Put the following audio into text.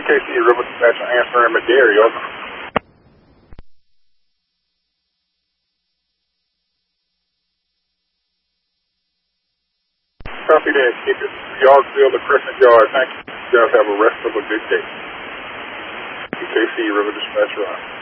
KC River Dispatcher answering Madera, over. Copy that. Keep it Yardsville to Crescent Yard. Thank you. You guys have a rest of a good day. KC River Dispatcher.